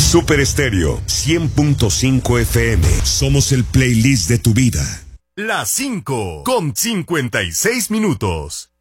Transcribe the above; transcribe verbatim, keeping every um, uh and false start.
Super Estéreo cien punto cinco F M. Somos el playlist de tu vida. Las cinco con cincuenta y seis minutos.